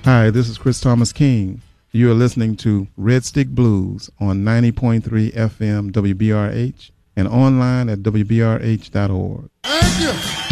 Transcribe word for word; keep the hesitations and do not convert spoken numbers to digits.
Hi, this is Chris Thomas King. You are listening to Red Stick Blues on ninety point three F M W B R H and online at W B R H dot org. Thank you.